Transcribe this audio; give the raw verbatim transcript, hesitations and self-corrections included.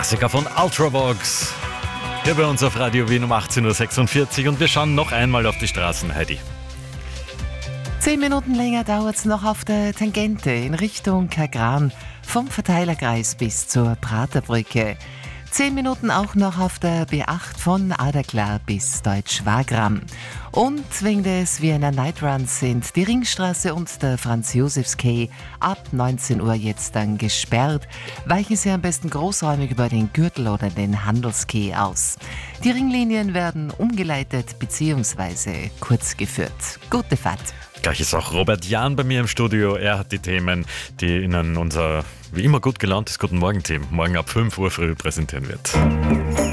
Klassiker von Ultravox. Hier bei uns auf Radio Wien um achtzehn Uhr sechsundvierzig und wir schauen noch einmal auf die Straßen, Heidi. Zehn Minuten länger dauert es noch auf der Tangente in Richtung Kagran, vom Verteilerkreis bis zur Praterbrücke. Zehn Minuten auch noch auf der B acht von Adaklar bis Deutsch-Wagram. Und wegen des Vienna Night Runs sind die Ringstraße und der Franz-Josefs-Quai ab neunzehn Uhr jetzt dann gesperrt. Weichen Sie am besten großräumig über den Gürtel oder den Handelsquai aus. Die Ringlinien werden umgeleitet bzw. kurz geführt. Gute Fahrt! Gleich ist auch Robert Jahn bei mir im Studio. Er hat die Themen, die Ihnen unser wie immer gut gelauntes Guten Morgen-Team morgen ab fünf Uhr früh präsentieren wird.